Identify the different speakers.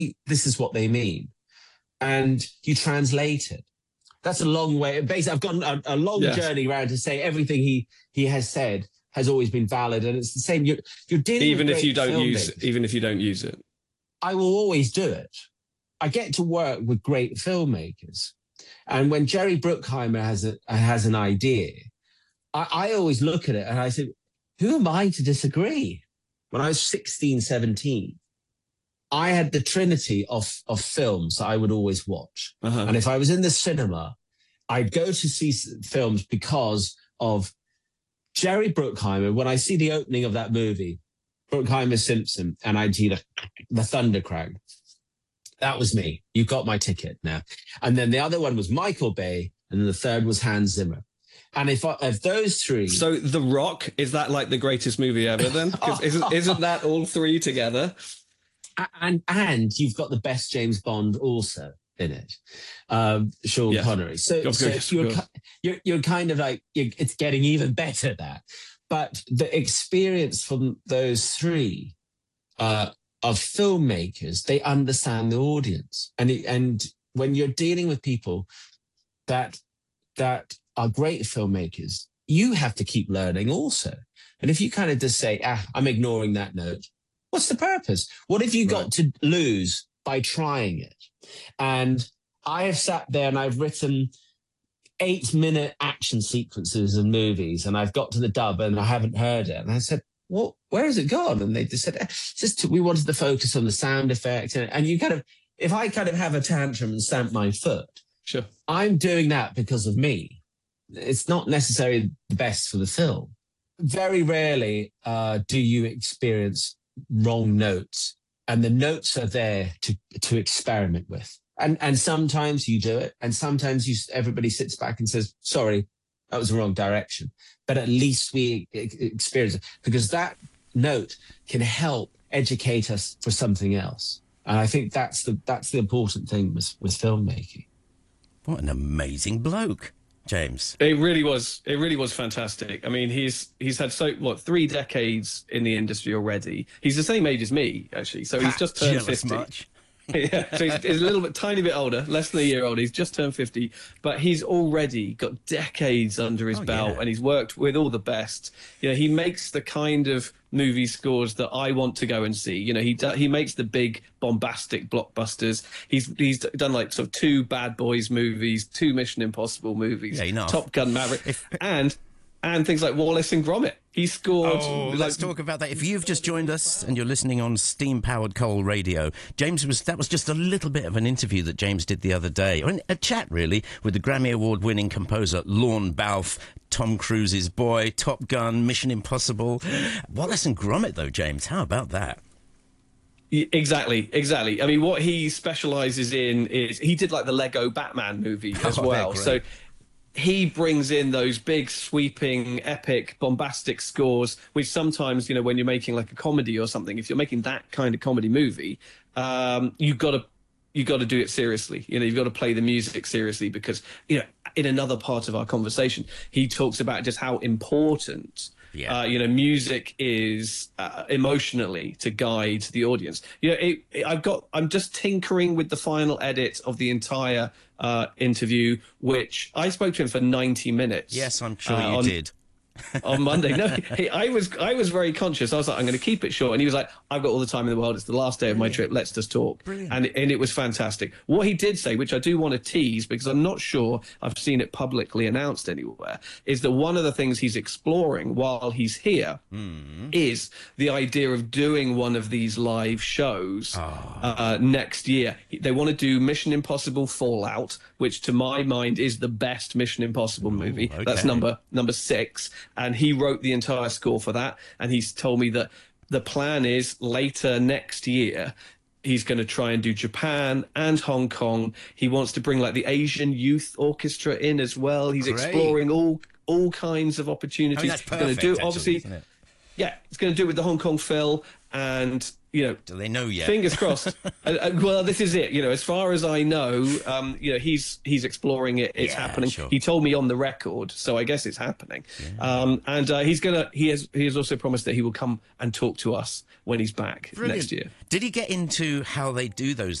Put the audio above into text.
Speaker 1: this is what they mean. And you translate it. That's a long way. Basically, I've gone a long journey around to say everything he has said has always been valid, and it's the same. You're dealing
Speaker 2: even
Speaker 1: with
Speaker 2: if you don't
Speaker 1: use
Speaker 2: it.
Speaker 1: I will always do it. I get to work with great filmmakers, and when Jerry Bruckheimer has an idea, I always look at it and I say, who am I to disagree? When I was 16, 17, I had the trinity of films that I would always watch. And if I was in the cinema, I'd go to see films because of Jerry Bruckheimer. When I see the opening of that movie, Bruckheimer Simpson, and I'd see the Thundercrack, that was me. You got my ticket now. And then the other one was Michael Bay, and then the third was Hans Zimmer. And if those three...
Speaker 2: So The Rock, is that like the greatest movie ever then? Isn't that all three together?
Speaker 1: And you've got the best James Bond also in it, Sean Connery. So you're kind of like, it's getting even better that. But the experience from those three of filmmakers, they understand the audience. And when you're dealing with people that are great filmmakers, you have to keep learning also. And if you kind of just say, I'm ignoring that note, what's the purpose? What have you got to lose by trying it? And I have sat there and I've written 8-minute action sequences in movies, and I've got to the dub and I haven't heard it. And I said, well, where has it gone? And they just said, we wanted to focus on the sound effects. And you kind of, if I kind of have a tantrum and stamp my foot,
Speaker 2: sure,
Speaker 1: I'm doing that because of me. It's not necessarily the best for the film. Very rarely do you experience wrong notes, and the notes are there to experiment with. And sometimes you do it, and sometimes everybody sits back and says, sorry, that was the wrong direction. But at least we experience it, because that note can help educate us for something else. And I think that's the important thing with filmmaking.
Speaker 3: What an amazing bloke, James.
Speaker 2: It really was fantastic. I mean, he's had 3 decades in the industry already. He's the same age as me, actually. So he's just turned 50.
Speaker 3: Much.
Speaker 2: Yeah, so he's a tiny bit older, less than a year older. He's just turned 50, but he's already got decades under his belt, and he's worked with all the best. You know, he makes the kind of movie scores that I want to go and see. You know, he makes the big bombastic blockbusters. He's done like sort of 2 Bad Boys movies, 2 Mission Impossible movies, Top Gun Maverick, and things like Wallace and Gromit. He scored...
Speaker 3: let's talk about that. If you've just joined us and you're listening on Steam-Powered Coal Radio, that was just a little bit of an interview that James did the other day, or a chat, really, with the Grammy Award-winning composer Lorne Balfe, Tom Cruise's boy, Top Gun, Mission Impossible. Wallace and Gromit, though, James, how about that?
Speaker 2: Exactly. I mean, what he specialises in is... He did, like, the Lego Batman movie as well, so... He brings in those big, sweeping, epic, bombastic scores, which sometimes, you know, when you're making like a comedy or something, if you're making that kind of comedy movie, you've got to do it seriously. You know, you've got to play the music seriously, because, you know, in another part of our conversation, he talks about just how important you know, music is emotionally to guide the audience. You know, I'm just tinkering with the final edit of the entire interview, which I spoke to him for 90 minutes.
Speaker 3: Yes, I'm sure you did.
Speaker 2: On Monday. No, I was very conscious. I was like, I'm going to keep it short. And he was like, I've got all the time in the world. It's the last day of my trip. Let's just talk. And it was fantastic. What he did say, which I do want to tease because I'm not sure I've seen it publicly announced anywhere, is that one of the things he's exploring while he's here is the idea of doing one of these live shows next year. They want to do Mission Impossible Fallout, which to my mind is the best Mission Impossible movie. Okay. That's number 6. And he wrote the entire score for that. And he's told me that the plan is later next year, he's going to try and do Japan and Hong Kong. He wants to bring like the Asian Youth Orchestra in as well. He's exploring all kinds of opportunities.
Speaker 3: I mean, that's perfect,
Speaker 2: he's going to do, obviously,
Speaker 3: isn't it?
Speaker 2: Yeah, it's going to do it with the Hong Kong Phil, and do
Speaker 3: they know yet?
Speaker 2: Fingers crossed. Well, this is it. As far as I know, he's exploring it. It's happening.
Speaker 3: Sure.
Speaker 2: He told me on the record, so I guess it's happening. Yeah. And he has also promised that he will come and talk to us when he's back next year.
Speaker 3: Did he get into how they do those